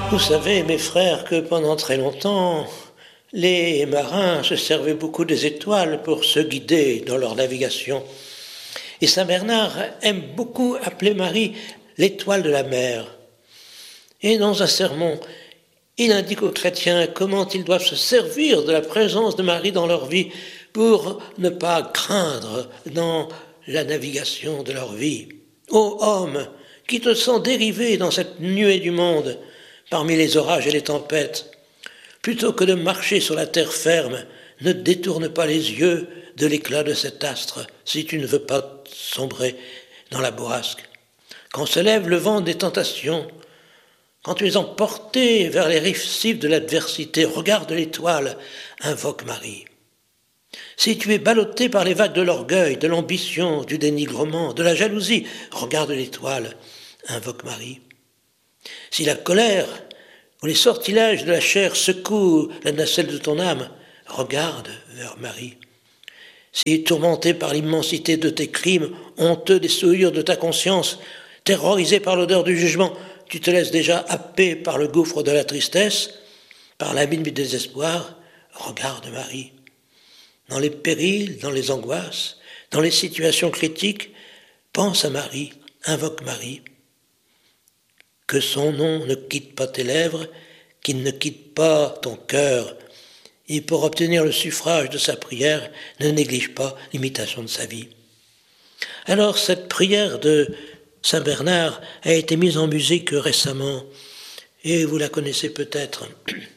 Vous savez, mes frères, que pendant très longtemps, les marins se servaient beaucoup des étoiles pour se guider dans leur navigation. Et Saint Bernard aime beaucoup appeler Marie l'étoile de la mer. Et dans un sermon, il indique aux chrétiens comment ils doivent se servir de la présence de Marie dans leur vie pour ne pas craindre dans la navigation de leur vie. Ô homme, qui te sens dérivé dans cette nuée du monde, parmi les orages et les tempêtes, plutôt que de marcher sur la terre ferme, ne détourne pas les yeux de l'éclat de cet astre, si tu ne veux pas sombrer dans la bourrasque. Quand se lève le vent des tentations, quand tu es emporté vers les récifs de l'adversité, regarde l'étoile, invoque Marie. Si tu es ballotté par les vagues de l'orgueil, de l'ambition, du dénigrement, de la jalousie, regarde l'étoile, invoque Marie. Si la colère ou les sortilèges de la chair secouent la nacelle de ton âme, regarde vers Marie. Si, tourmenté par l'immensité de tes crimes, honteux des souillures de ta conscience, terrorisé par l'odeur du jugement, tu te laisses déjà happer par le gouffre de la tristesse, par l'abîme du désespoir, regarde Marie. Dans les périls, dans les angoisses, dans les situations critiques, pense à Marie, invoque Marie. Que son nom ne quitte pas tes lèvres, qu'il ne quitte pas ton cœur. Et pour obtenir le suffrage de sa prière, ne néglige pas l'imitation de sa vie. Alors cette prière de Saint Bernard a été mise en musique récemment, et vous la connaissez peut-être.